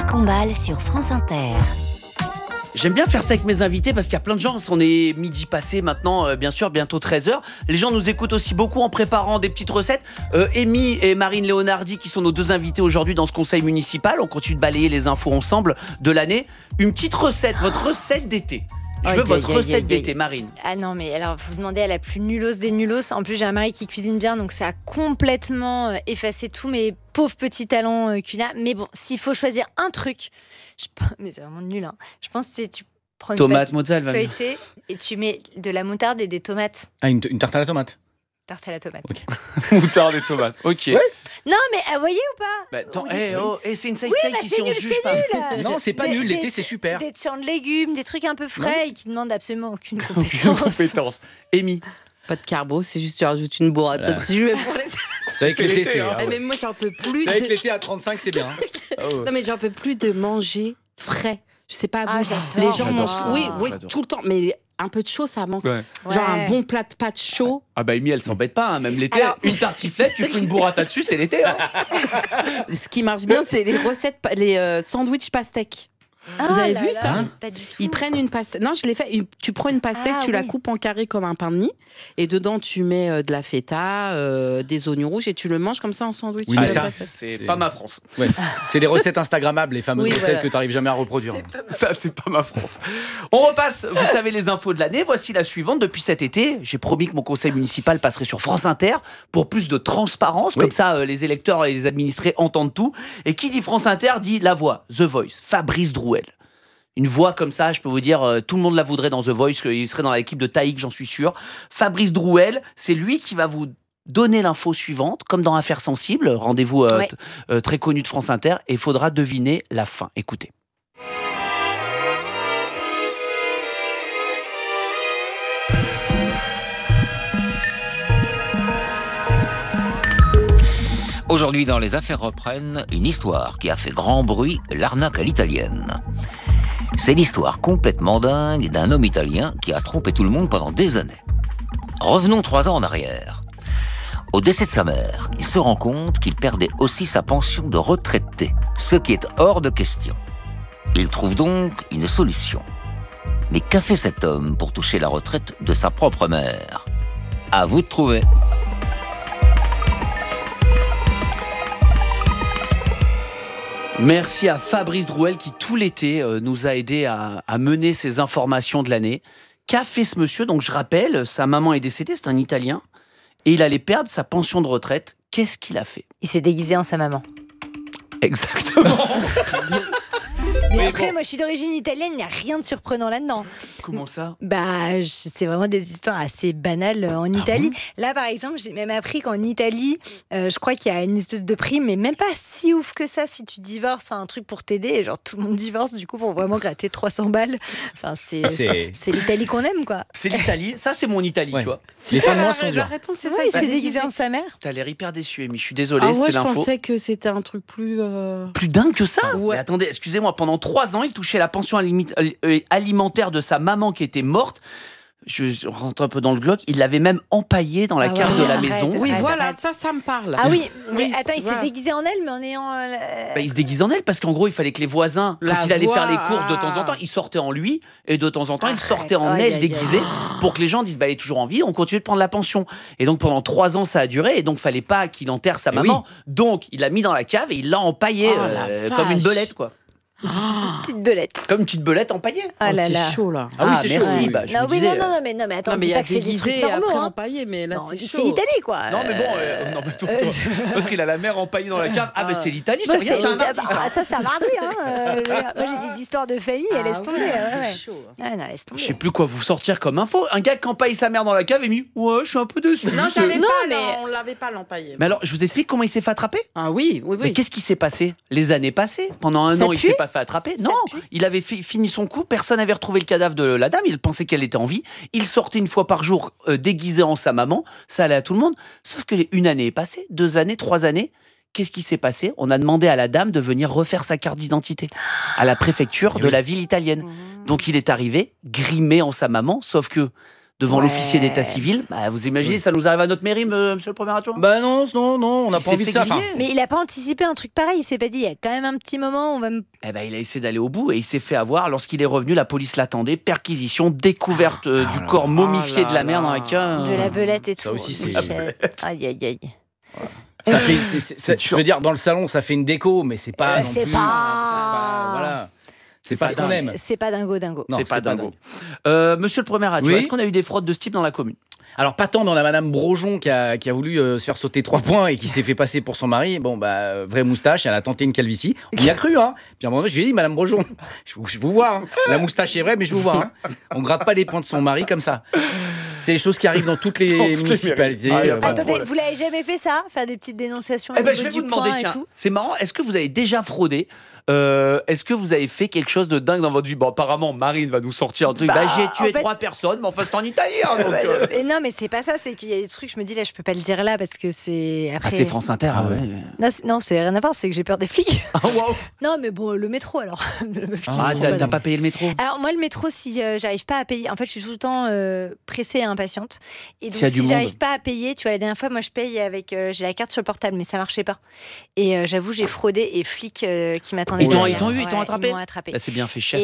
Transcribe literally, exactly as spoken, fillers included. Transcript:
Combal sur France Inter. J'aime bien faire ça avec mes invités parce qu'il y a plein de gens, on est midi passé maintenant, euh, bien sûr, bientôt treize heures. Les gens nous écoutent aussi beaucoup en préparant des petites recettes. Euh, Amy et Marine Léonardi qui sont nos deux invités aujourd'hui dans ce conseil municipal. On continue de balayer les infos ensemble de l'année. Une petite recette, votre recette d'été. Je veux oh, votre yeah, recette yeah, yeah, d'été, Marine. Ah non, mais alors, vous demandez à la plus nullos des nullos. En plus, j'ai un mari qui cuisine bien, donc ça a complètement euh, effacé tous mes pauvres petits talents euh, culinaires. Mais bon, s'il faut choisir un truc, je... mais c'est vraiment nul, hein. Je pense que c'est tu prends une tomate mozzarella feuilletée et tu mets de la moutarde et des tomates. Ah, une, une tarte à la tomate. Tarte à la tomate. Okay. Moutarde et tomate. Ok. Ouais. Non, mais vous voyez ou pas bah, attends, hey, oh, hey, c'est une safe oui, place bah, ici, on nul, juge c'est pas. Nul. Non, c'est pas des, nul, l'été des, c'est super. Des champs de légumes, des trucs un peu frais et qui demandent absolument aucune compétence. Aucune compétence. Amy. Pas de carbo, c'est juste tu rajoutes une bourrade. Voilà. Si je vais pour les... C'est avec c'est l'été, c'est. Hein. Ah, mais moi j'en peux plus. C'est de... avec l'été à trente-cinq, c'est bien. Oh, ouais. Non mais j'en peux plus de manger frais. Je sais pas, vous, ah, les gens j'adore. mangent, oui, oui, j'adore. tout le temps, mais un peu de chaud, ça manque. Ouais. Genre ouais. un bon plat de pâtes chaud. Ah bah Amy, elle s'embête pas, hein. Même l'été, alors... une tartiflette, tu fais une burrata dessus, c'est l'été. Hein. Ce qui marche bien, c'est les recettes, les euh, sandwichs pastèques. Ah, vous avez là vu là, ça hein? Pas du tout. Ils prennent une pastèque. Non, je l'ai fait. Une... Tu prends une pastèque, ah, tu oui. la coupes en carré comme un pain de mie, et dedans tu mets euh, de la feta, euh, des oignons rouges, et tu le manges comme ça en sandwich. Oui, mais ça, c'est, c'est pas ma France. Ouais. C'est des recettes Instagrammables, les fameuses oui, recettes voilà. que tu n'arrives jamais à reproduire. C'est ça, c'est pas ma France. On repasse. Vous savez les infos de l'année. Voici la suivante. Depuis cet été, j'ai promis que mon conseil municipal passerait sur France Inter pour plus de transparence. Oui. Comme ça, euh, les électeurs et les administrés entendent tout. Et qui dit France Inter dit la voix, The Voice, Fabrice Drouel. Une voix comme ça, je peux vous dire, euh, tout le monde la voudrait dans The Voice, il serait dans l'équipe de Taïk, j'en suis sûr. Fabrice Drouel, c'est lui qui va vous donner l'info suivante, comme dans Affaires sensibles, rendez-vous euh, ouais. t- euh, très connu de France Inter, et il faudra deviner la fin. Écoutez. Aujourd'hui, dans Les Affaires reprennent, une histoire qui a fait grand bruit, l'arnaque à l'italienne. C'est l'histoire complètement dingue d'un homme italien qui a trompé tout le monde pendant des années. Revenons trois ans en arrière. Au décès de sa mère, il se rend compte qu'il perdait aussi sa pension de retraité, ce qui est hors de question. Il trouve donc une solution. Mais qu'a fait cet homme pour toucher la retraite de sa propre mère ? À vous de trouver. Merci à Fabrice Drouel qui, tout l'été, euh, nous a aidés à, à mener ces informations de l'année. Qu'a fait ce monsieur ? Donc, je rappelle, sa maman est décédée, c'est un Italien, et il allait perdre sa pension de retraite. Qu'est-ce qu'il a fait ? Il s'est déguisé en sa maman. Exactement. Mais, Mais après, bon. moi, je suis d'origine italienne, il n'y a rien de surprenant là-dedans. Comment ça ? Bah, je, c'est vraiment des histoires assez banales en ah Italie. Bon Là, par exemple, j'ai même appris qu'en Italie, euh, je crois qu'il y a une espèce de prime, mais même pas si ouf que ça si tu divorces, enfin, un truc pour t'aider. Et genre, tout le monde divorce, du coup, pour vraiment gratter trois cents balles. Enfin, c'est, c'est... c'est l'Italie qu'on aime, quoi. C'est l'Italie. Ça, c'est mon Italie, ouais. Tu vois. Les fins de mois sont dures. La réponse, c'est oui, ça. Il s'est déguisé en sa mère. T'as l'air hyper déçu, Amy. Je suis désolé, ah, c'était ouais, l'info. Je pensais que c'était un truc plus... Euh... Plus dingue que ça ? Ouais. Mais attendez, excusez-moi, pendant trois ans, il touchait la pension alimentaire de sa maman qui était morte. Je rentre un peu dans le glauque. Il l'avait même empaillée dans la ah cave ouais, de la arrête, maison. Oui, arrête, voilà, arrête. ça, ça me parle. Ah oui, mais oui, attends, il voilà. s'est déguisé en elle, mais en ayant... Euh... Bah, il se déguisait en elle parce qu'en gros, il fallait que les voisins, la quand il allait voix, faire les courses de ah. temps en temps, il sortait en lui et de temps en temps, Arrête. il sortait en Oh, elle aïe, déguisée aïe. pour que les gens disent bah, elle est toujours en vie, on continue de prendre la pension. Et donc pendant trois ans, ça a duré et donc fallait pas qu'il enterre sa Et maman. oui. Donc il l'a mis dans la cave et il l'a empaillé Oh, euh, la comme une vache. belette quoi. Petite belette. Comme une petite belette empaillée. Ah Oh, là c'est là. chaud, là. Ah oui, Ah, c'est merci. chaud. Bah, je Non, vous oui, disais, non, non, non, mais, non, mais attends, Non, mais dis il y pas a que c'est des trucs déguisé normaux. après Hein. empaillé, mais là, Non, c'est c'est chaud. l'Italie, quoi. Non mais bon, euh, non mais tout, Euh, l'autre il a la mère empaillée dans la cave. Ah mais c'est l'Italie, Moi, c'est rien, c'est c'est un bah, artiste. bah, ça, ça mardi. Hein. Euh, moi, j'ai des histoires de famille, elle laisse Ah tomber. ouais, ouais, c'est ouais. chaud. Ah, non, laisse tomber. Je sais plus quoi vous sortir comme info. Un gars qui empaille sa mère dans la cave et mis ouais, je suis un peu déçu. Non, c'est- j'avais Non, pas, mais- mais on l'avait pas l'empaillé. Mais alors, je vous explique comment il s'est fait attraper. Ah oui, oui, Mais oui. qu'est-ce qui s'est passé les années passées? Pendant un Ça an, il pue s'est pas fait attraper. Ça Non, pue il avait fait- fini son coup. Personne n'avait retrouvé le cadavre de la dame. Il pensait qu'elle était en vie. Il sortait une fois par jour euh, déguisé en sa maman. Ça allait à tout le monde. Sauf que les, une année est passée, deux années, trois années. Qu'est-ce qui s'est passé? On a demandé à la dame de venir refaire sa carte d'identité à la préfecture Eh de oui. la ville italienne. Donc il est arrivé grimé en sa maman. Sauf que devant Ouais. l'officier d'état civil. Bah, vous imaginez, ça nous arrive à notre mairie, me- monsieur le premier adjoint. Bah non, non, non, on n'a Il pas s'est envie de fait ça. Enfin, griller. Mais il a pas anticipé un truc pareil. Il s'est pas dit, il y a quand même un petit moment, on va me. Eh ben, il a essayé d'aller au bout et il s'est fait avoir. Lorsqu'il est revenu, la police l'attendait. Perquisition, découverte euh, du là corps là. momifié Oh de la là mère dans la là. cave. De la belette et tout. Ça aussi, c'est- Michel. Aïe, aïe, aïe. ça fait, c'est- c'est- C'est je veux dire, dans le salon, ça fait une déco, mais c'est pas. Euh, non c'est plus- pas- Voilà. C'est pas ce qu'on aime. C'est pas dingo, dingo. Non, C'est pas c'est pas dingo. Euh, monsieur le premier adjoint, Oui. est-ce qu'on a eu des fraudes de ce type dans la commune? Alors, pas tant, mais on a Madame Brojon qui a, qui a voulu euh, se faire sauter trois points et qui s'est fait passer pour son mari. Bon, bah, euh, vraie moustache, elle a tenté une calvitie. On y a cru, hein. Puis à un moment donné, je lui ai dit, Madame Brojon, je, vous- je vous vois, hein. La moustache est vraie, mais je vous vois, hein. On gratte pas les points de son mari comme ça. C'est des choses qui arrivent dans toutes les Dans toutes les municipalités. mairies. Ah, y a euh, pas de voilà. Attendez, vous l'avez jamais fait ça? Faire des petites dénonciations au Eh ben, niveau je vais du vous demander, point et tiens, tout. c'est marrant, est-ce que vous avez déjà fraudé? Euh, Est-ce que vous avez fait quelque chose de dingue dans votre vie? Bon, apparemment, Marine va nous sortir un truc. Bah, Bah, j'ai en tué fait- trois personnes, mais enfin, c'est en Italie. Hein, donc, euh. Et non, mais c'est pas ça, c'est qu'il y a des trucs, je me dis là, je peux pas le dire là parce que c'est. Ah, Après... c'est France Inter, ah ouais. Non, c'est- non, c'est rien à voir, c'est que j'ai peur des flics. Ah, waouh. Non, mais bon, le métro alors. Le meuf qui Ah, me t'as trompe t'as pas payé le métro? Alors moi le métro si euh, j'arrive pas à payer, en fait je suis tout le temps euh, pressée et impatiente et donc S'il y a du si monde. j'arrive pas à payer, tu vois la dernière fois moi je paye avec euh, j'ai la carte sur le portable mais ça marchait pas et euh, j'avoue j'ai fraudé et flics euh, qui m'attendaient Ils t'ont- derrière. ils t'ont eu, ils t'ont Ouais, attrapé ils m'ont attrapé. Là, c'est bien fait cher.